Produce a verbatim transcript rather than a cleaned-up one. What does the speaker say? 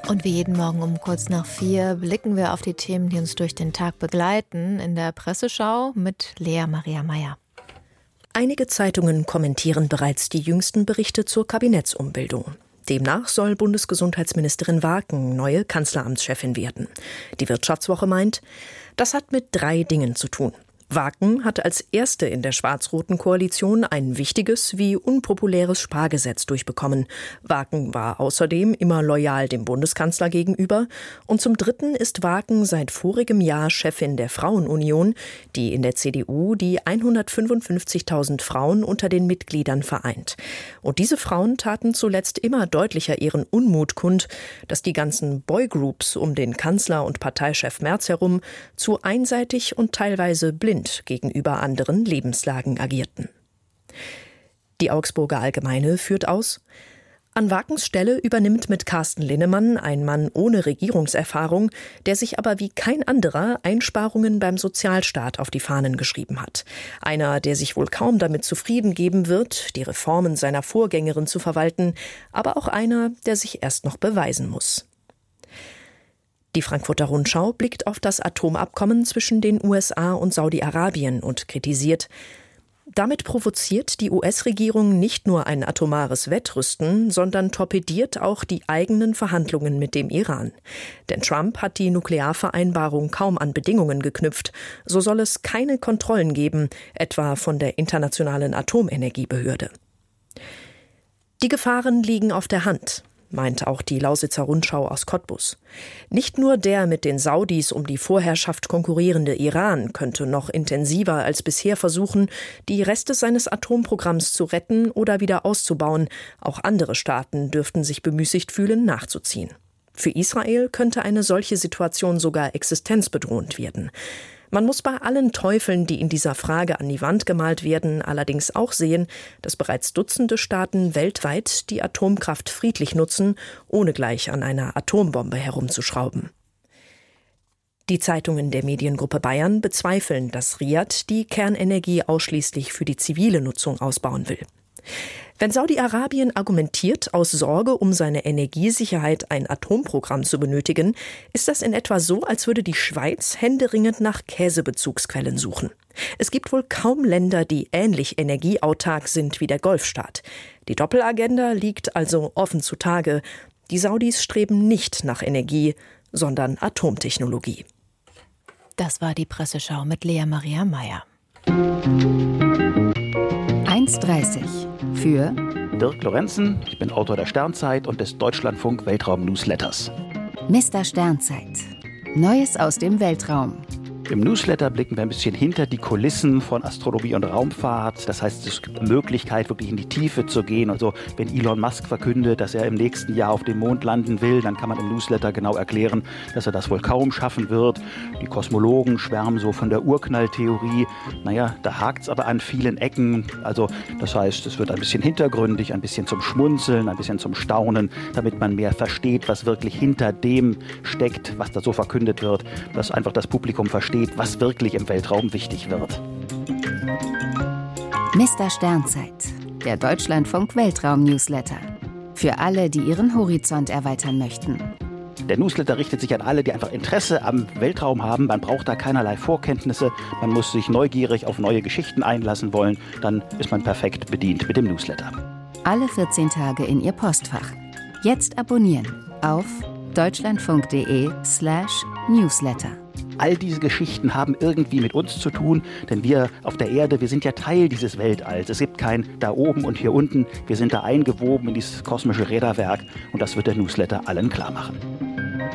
Und wie jeden Morgen um kurz nach vier blicken wir auf die Themen, die uns durch den Tag begleiten, in der Presseschau mit Lea Maria Meyer. Einige Zeitungen kommentieren bereits die jüngsten Berichte zur Kabinettsumbildung. Demnach soll Bundesgesundheitsministerin Waaken neue Kanzleramtschefin werden. Die Wirtschaftswoche meint, das hat mit drei Dingen zu tun. Waaken hat als erste in der schwarz-roten Koalition ein wichtiges wie unpopuläres Spargesetz durchbekommen. Waaken war außerdem immer loyal dem Bundeskanzler gegenüber. Und zum Dritten ist Waaken seit vorigem Jahr Chefin der Frauenunion, die in der C D U die hundertfünfundfünfzigtausend Frauen unter den Mitgliedern vereint. Und diese Frauen taten zuletzt immer deutlicher ihren Unmut kund, dass die ganzen Boygroups um den Kanzler und Parteichef Merz herum zu einseitig und teilweise blind gegenüber anderen Lebenslagen agierten. Die Augsburger Allgemeine führt aus: An Waakens Stelle übernimmt mit Carsten Linnemann ein Mann ohne Regierungserfahrung, der sich aber wie kein anderer Einsparungen beim Sozialstaat auf die Fahnen geschrieben hat. Einer, der sich wohl kaum damit zufrieden geben wird, die Reformen seiner Vorgängerin zu verwalten, aber auch einer, der sich erst noch beweisen muss. Die Frankfurter Rundschau blickt auf das Atomabkommen zwischen den U S A und Saudi-Arabien und kritisiert: Damit provoziert die U S-Regierung nicht nur ein atomares Wettrüsten, sondern torpediert auch die eigenen Verhandlungen mit dem Iran. Denn Trump hat die Nuklearvereinbarung kaum an Bedingungen geknüpft. So soll es keine Kontrollen geben, etwa von der Internationalen Atomenergiebehörde. Die Gefahren liegen auf der Hand, meint auch die Lausitzer Rundschau aus Cottbus. Nicht nur der mit den Saudis um die Vorherrschaft konkurrierende Iran könnte noch intensiver als bisher versuchen, die Reste seines Atomprogramms zu retten oder wieder auszubauen. Auch andere Staaten dürften sich bemüßigt fühlen, nachzuziehen. Für Israel könnte eine solche Situation sogar existenzbedrohend werden. Man muss bei allen Teufeln, die in dieser Frage an die Wand gemalt werden, allerdings auch sehen, dass bereits Dutzende Staaten weltweit die Atomkraft friedlich nutzen, ohne gleich an einer Atombombe herumzuschrauben. Die Zeitungen der Mediengruppe Bayern bezweifeln, dass Riad die Kernenergie ausschließlich für die zivile Nutzung ausbauen will. Wenn Saudi-Arabien argumentiert, aus Sorge um seine Energiesicherheit ein Atomprogramm zu benötigen, ist das in etwa so, als würde die Schweiz händeringend nach Käsebezugsquellen suchen. Es gibt wohl kaum Länder, die ähnlich energieautark sind wie der Golfstaat. Die Doppelagenda liegt also offen zutage. Die Saudis streben nicht nach Energie, sondern Atomtechnologie. Das war die Presseschau mit Lea Maria Meyer. eins dreißig für Dirk Lorenzen, ich bin Autor der Sternzeit und des Deutschlandfunk Weltraum-Newsletters. Mister Sternzeit. Neues aus dem Weltraum. Im Newsletter blicken wir ein bisschen hinter die Kulissen von Astronomie und Raumfahrt. Das heißt, es gibt eine Möglichkeit, wirklich in die Tiefe zu gehen. Also wenn Elon Musk verkündet, dass er im nächsten Jahr auf dem Mond landen will, dann kann man im Newsletter genau erklären, dass er das wohl kaum schaffen wird. Die Kosmologen schwärmen so von der Urknalltheorie. Naja, da hakt es aber an vielen Ecken. Also das heißt, es wird ein bisschen hintergründig, ein bisschen zum Schmunzeln, ein bisschen zum Staunen, damit man mehr versteht, was wirklich hinter dem steckt, was da so verkündet wird, dass einfach das Publikum versteht, was wirklich im Weltraum wichtig wird. Mister Sternzeit, der Deutschlandfunk Weltraum-Newsletter. Für alle, die ihren Horizont erweitern möchten. Der Newsletter richtet sich an alle, die einfach Interesse am Weltraum haben. Man braucht da keinerlei Vorkenntnisse. Man muss sich neugierig auf neue Geschichten einlassen wollen. Dann ist man perfekt bedient mit dem Newsletter. Alle vierzehn Tage in Ihr Postfach. Jetzt abonnieren auf deutschlandfunk.de slash newsletter. All diese Geschichten haben irgendwie mit uns zu tun, denn wir auf der Erde, wir sind ja Teil dieses Weltalls. Es gibt kein da oben und hier unten. Wir sind da eingewoben in dieses kosmische Räderwerk und das wird der Newsletter allen klar machen.